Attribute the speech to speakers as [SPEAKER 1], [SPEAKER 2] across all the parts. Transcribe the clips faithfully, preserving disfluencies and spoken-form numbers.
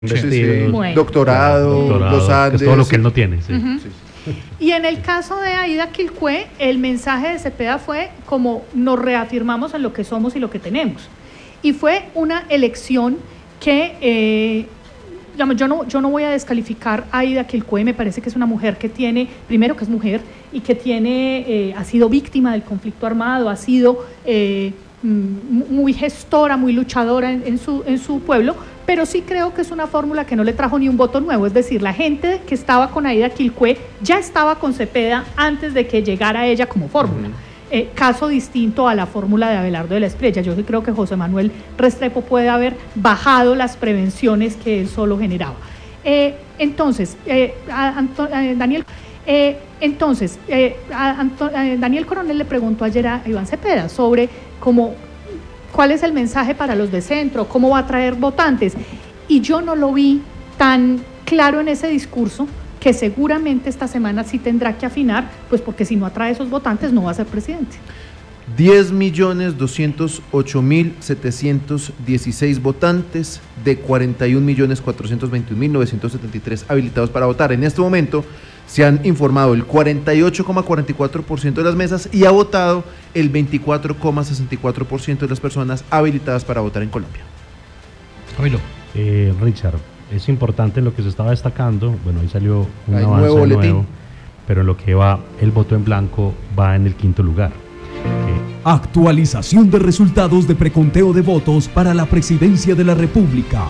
[SPEAKER 1] Vestidos,
[SPEAKER 2] Bueno.
[SPEAKER 1] doctorado,
[SPEAKER 3] Doctorado,
[SPEAKER 1] los
[SPEAKER 3] que
[SPEAKER 1] Andes.
[SPEAKER 3] es todo lo que él no tiene. Sí.
[SPEAKER 2] Ujú.
[SPEAKER 1] Sí.
[SPEAKER 2] Y en el caso de Aida Quilpué, el mensaje de Cepeda fue como nos reafirmamos en lo que somos y lo que tenemos. Y fue una elección que, eh, digamos, yo no, yo no voy a descalificar a Aida Quilpué, me parece que es una mujer que tiene, primero que es mujer, y que tiene, eh, ha sido víctima del conflicto armado, ha sido eh, muy gestora, muy luchadora en, en, su, en su pueblo, pero sí creo que es una fórmula que no le trajo ni un voto nuevo, es decir, la gente que estaba con Aida Quilpué ya estaba con Cepeda antes de que llegara ella como fórmula. Uh-huh. Eh, caso distinto a la fórmula de Abelardo de la Espriella. Yo sí creo que José Manuel Restrepo puede haber bajado las prevenciones que él solo generaba. Eh, entonces, eh, a Anto- a Daniel... Eh, entonces, eh, a Anto- a Daniel Coronel le preguntó ayer a Iván Cepeda sobre cómo, cuál es el mensaje para los de centro, cómo va a atraer votantes. Y yo no lo vi tan claro en ese discurso, que seguramente esta semana sí tendrá que afinar, pues porque si no atrae esos votantes no va a ser presidente.
[SPEAKER 1] diez millones doscientos ocho mil setecientos dieciséis votantes de cuarenta y un millones cuatrocientos veintiún mil novecientos setenta y tres habilitados para votar. En este momento se han informado el cuarenta y ocho coma cuarenta y cuatro por ciento de las mesas y ha votado el veinticuatro coma sesenta y cuatro por ciento de las personas habilitadas para votar en Colombia.
[SPEAKER 3] Camilo. Eh, Richard, es importante lo que se estaba destacando, bueno, ahí salió un
[SPEAKER 1] Hay
[SPEAKER 3] avance
[SPEAKER 1] nuevo
[SPEAKER 3] nuevo,
[SPEAKER 1] boletín.
[SPEAKER 3] pero en lo que va, el voto en blanco va en el quinto lugar. Eh,
[SPEAKER 4] Actualización de resultados de preconteo de votos para la presidencia de la República.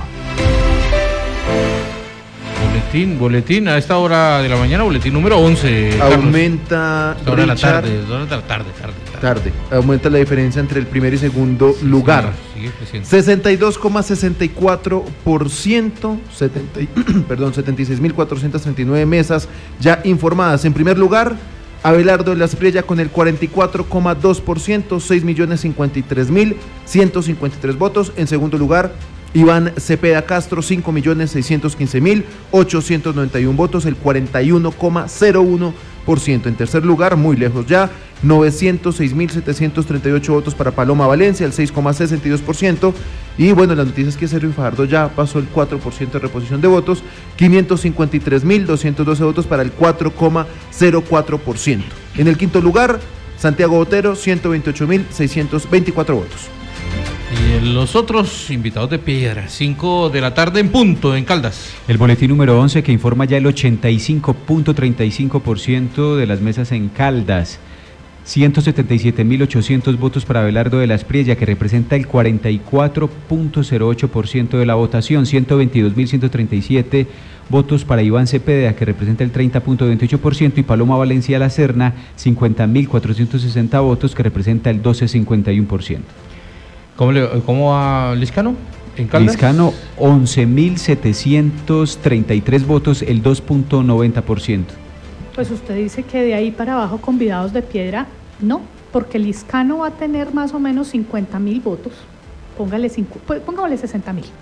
[SPEAKER 5] Boletín, boletín, a esta hora de la mañana, boletín número once.
[SPEAKER 1] Aumenta,
[SPEAKER 5] Esta hora de la
[SPEAKER 1] Richard,
[SPEAKER 5] tarde, esta hora de la tarde, tarde, tarde.
[SPEAKER 1] tarde, aumenta la diferencia entre el primer y segundo
[SPEAKER 5] Sí,
[SPEAKER 1] lugar.
[SPEAKER 5] señor, sigue creciendo.
[SPEAKER 1] sesenta y dos coma sesenta y cuatro por ciento, setenta, perdón, setenta y seis mil cuatrocientos treinta y nueve mesas ya informadas. En primer lugar, Abelardo de la Espriella con el cuarenta y cuatro coma dos por ciento, seis millones cincuenta y tres mil ciento cincuenta y tres votos. En segundo lugar, Iván Cepeda Castro, cinco millones seiscientos quince mil ochocientos noventa y uno votos, el cuarenta y uno coma cero uno por ciento. En tercer lugar, muy lejos ya, novecientos seis mil setecientos treinta y ocho votos para Paloma Valencia, el seis coma sesenta y dos por ciento. Y bueno, las noticias que Sergio Fajardo ya pasó el cuatro por ciento de reposición de votos, quinientos cincuenta y tres mil doscientos doce votos para el cuatro coma cero cuatro por ciento. En el quinto lugar, Santiago Botero, ciento veintiocho mil seiscientos veinticuatro votos.
[SPEAKER 5] Y los otros invitados de piedra, cinco de la tarde en punto en Caldas.
[SPEAKER 6] El boletín número once que informa ya el ochenta y cinco punto treinta y cinco por ciento de las mesas en Caldas. ciento setenta y siete mil ochocientos votos para Abelardo de la Espriella, que representa el cuarenta y cuatro punto cero ocho por ciento de la votación. ciento veintidós mil ciento treinta y siete votos para Iván Cepeda, que representa el treinta punto veintiocho por ciento, y Paloma Valencia La Serna, cincuenta mil cuatrocientos sesenta votos, que representa el doce punto cincuenta y uno por ciento.
[SPEAKER 5] ¿Cómo, le, cómo va Liscano? ¿En Caldas?
[SPEAKER 6] Liscano, once mil setecientos treinta y tres votos, el dos punto noventa por ciento.
[SPEAKER 2] Pues usted dice que de ahí para abajo convidados de piedra, no, porque Liscano va a tener más o menos cincuenta mil votos, póngale, cinco, pues, póngale sesenta mil.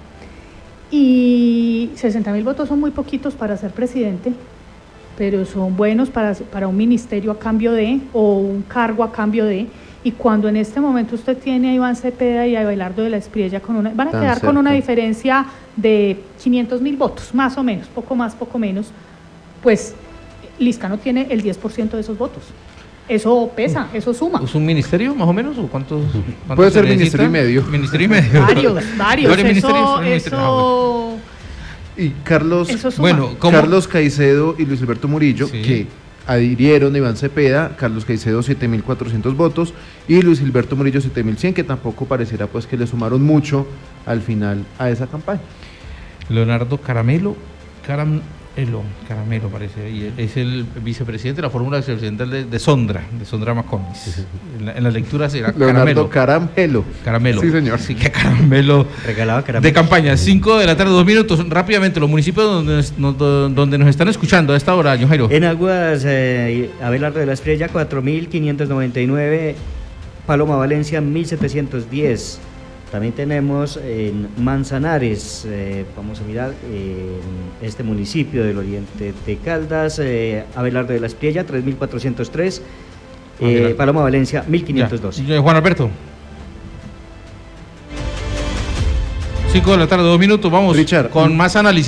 [SPEAKER 2] Y sesenta mil votos son muy poquitos para ser presidente, pero son buenos para, para un ministerio a cambio de, o un cargo a cambio de. Y cuando en este momento usted tiene a Iván Cepeda y a Abelardo de la Espriella, con una, van a
[SPEAKER 1] Tan
[SPEAKER 2] quedar
[SPEAKER 1] cerca.
[SPEAKER 2] con una diferencia de quinientos mil votos, más o menos, poco más, poco menos, pues Liscano tiene el diez por ciento de esos votos. Eso pesa, eso suma.
[SPEAKER 5] ¿Es un ministerio más o menos? ¿O cuántos, cuántos
[SPEAKER 1] Puede
[SPEAKER 5] se
[SPEAKER 1] ser
[SPEAKER 5] necesita?
[SPEAKER 1] ministerio y medio.
[SPEAKER 5] Ministerio y medio.
[SPEAKER 2] Varios, varios.
[SPEAKER 5] Varios ministerios,
[SPEAKER 2] Eso,
[SPEAKER 5] varios ministerios. Ah,
[SPEAKER 2] eso,
[SPEAKER 1] Y Carlos,
[SPEAKER 2] eso suma.
[SPEAKER 5] Bueno, ¿cómo?
[SPEAKER 1] Carlos Caicedo y Luis Alberto Murillo,
[SPEAKER 5] Sí.
[SPEAKER 1] que adhirieron a Iván Cepeda. Carlos Caicedo siete mil cuatrocientos votos y Luis Gilberto Murillo siete mil cien, que tampoco pareciera pues que le sumaron mucho al final a esa campaña.
[SPEAKER 5] Leonardo Caramelo, Caramelo, Caramelo parece, y es el vicepresidente de la fórmula vicepresidencial de, de Sondra, de Sondra Maconis. En la, en la lectura será
[SPEAKER 1] Leonardo
[SPEAKER 5] Caramelo.
[SPEAKER 1] Caramelo.
[SPEAKER 5] Caramelo.
[SPEAKER 1] Sí, señor.
[SPEAKER 5] Así que Caramelo.
[SPEAKER 7] Regalaba caramelo.
[SPEAKER 5] De campaña, cinco de la tarde, dos minutos. Rápidamente, los municipios donde nos, donde nos están escuchando a esta hora, John Jairo.
[SPEAKER 7] En Aguas, eh, Abelardo de la Espriella, cuatro mil quinientos noventa y nueve. Paloma Valencia, mil setecientos diez. También tenemos en Manzanares, eh, vamos a mirar en este municipio del oriente de Caldas, eh, Abelardo de la Espriella, tres mil cuatrocientos tres. Eh, Paloma Valencia, mil quinientos doce.
[SPEAKER 5] Ya. Juan Alberto. cinco de la tarde, dos minutos. Vamos
[SPEAKER 1] Richard,
[SPEAKER 5] con más análisis.